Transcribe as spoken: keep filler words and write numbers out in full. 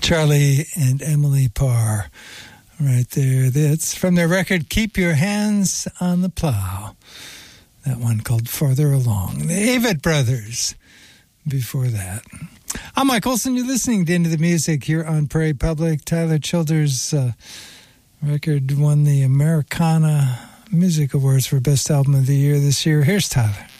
Charlie and Emily Parr right there. That's from their record, Keep Your Hands on the Plow. That one called Farther Along. The Avett Brothers before that. I'm Mike Olson. You're listening to Into the Music here on Prairie Public. Tyler Childers' uh, record won the Americana Music Awards for Best Album of the Year this year. Here's Tyler.